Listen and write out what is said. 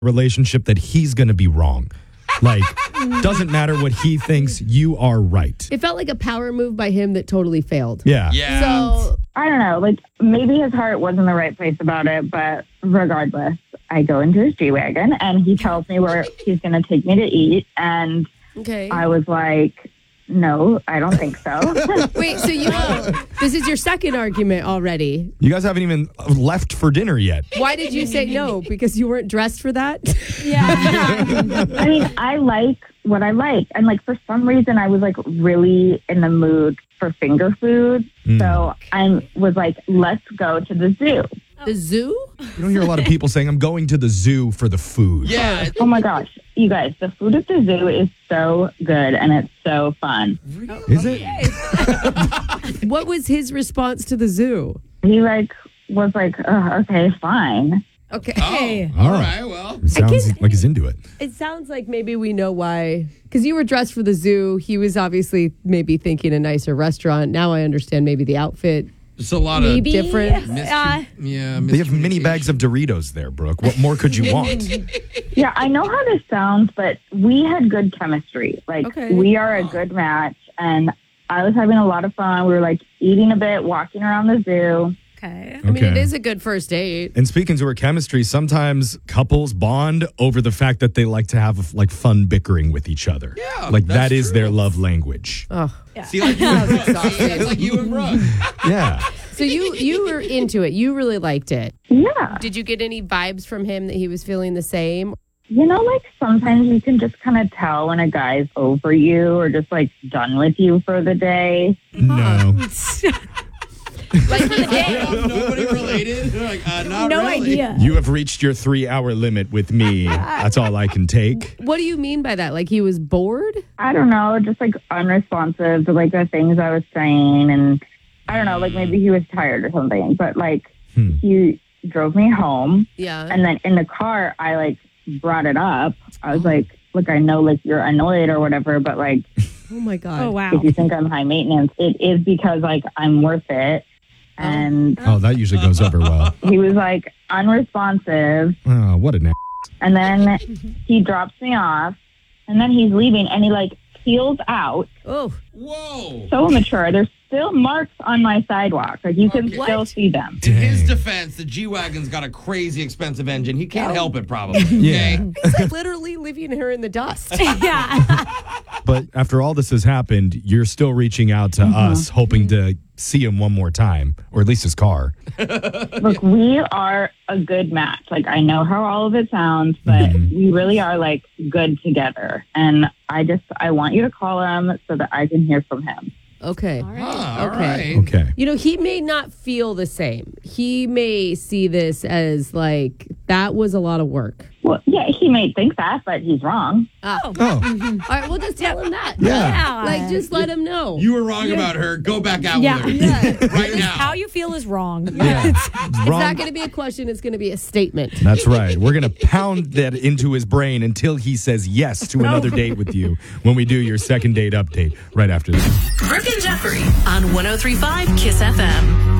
relationship that he's going to be wrong. Like, doesn't matter what he thinks, you are right. It felt like a power move by him that totally failed. Yeah. So I don't know. Like, maybe his heart wasn't in the right place about it, but regardless, I go into his G-Wagon and he tells me where he's going to take me to eat. And I was like, no, I don't think so. Wait, so this is your second argument already. You guys haven't even left for dinner yet. Why did you say no? Because you weren't dressed for that? Yeah. I mean, I like what I like. And like, for some reason, I was like really in the mood for finger food. So I was like, let's go to the zoo. The zoo? You don't hear a lot of people saying, I'm going to the zoo for the food. Yeah. Oh my gosh. You guys, the food at the zoo is so good and it's so fun. Is it? What was his response to the zoo? He was like, okay, fine. Okay. All right, well. It sounds like he's into it. It sounds like maybe we know why. Because you were dressed for the zoo. He was obviously maybe thinking a nicer restaurant. Now I understand maybe the outfit. It's a lot of different. They have mini bags of Doritos there, Brooke. What more could you want? Yeah, I know how this sounds, but we had good chemistry. Like, we are a good match, and I was having a lot of fun. We were, like, eating a bit, walking around the zoo. I mean, it is a good first date. And speaking to her chemistry, sometimes couples bond over the fact that they like to have, like, fun bickering with each other. Yeah, like, that's that is true. their love language. Oh. Yeah. See, like you that's like you and Brooke. Yeah. So you were into it. You really liked it. Yeah. Did you get any vibes from him that he was feeling the same? You know, like, sometimes you can just kind of tell when a guy's over you or just, like, done with you for the day. No. Like for the day. Nobody related? Like, not No really. idea. You have reached your 3-hour limit with me. That's all I can take. What do you mean by that? Like he was bored? I don't know, just, like, unresponsive to, like, the things I was saying. And I don't know, like, maybe he was tired or something. But, like, he drove me home. Yeah. And then in the car, I, like, brought it up. I was like, look, I know, like, you're annoyed or whatever, but, like, oh my God. Oh, wow. if you think I'm high maintenance, it is because, like, I'm worth it. And that usually goes over well. he was, like, unresponsive. Oh, what an And then he drops me off. And then he's leaving, and he, like, peels out. Oh. Whoa. So immature. There's still marks on my sidewalk. Like, you can still see them. In his defense, the G-Wagon's got a crazy expensive engine. He can't help it, probably. Yeah. Okay? He's like literally leaving her in the dust. Yeah. But after all this has happened, you're still reaching out to us, hoping to see him one more time, or at least his car. Look, we are a good match. Like, I know how all of it sounds, but we really are, like, good together. And I want you to call him so that I can hear from him. Okay. All right. Okay. You know, he may not feel the same. He may see this as like, that was a lot of work. Well, yeah, he may think that, but he's wrong. Oh. All right, well, just tell him that. Yeah. Like, just let him know. You were wrong about her. Go back out Yeah. with her. Right now. How you feel is wrong. It's not going to be a question. It's going to be a statement. That's right. We're going to pound that into his brain until he says yes to another date with you when we do your second date update right after this. Brooke and Jeffrey on 103.5 KISS FM.